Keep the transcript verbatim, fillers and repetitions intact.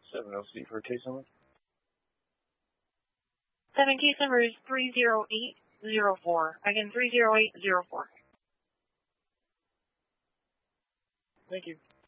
seven oh C for case number. Seven, case number is three zero eight zero four. Again, three zero eight zero four. Thank you.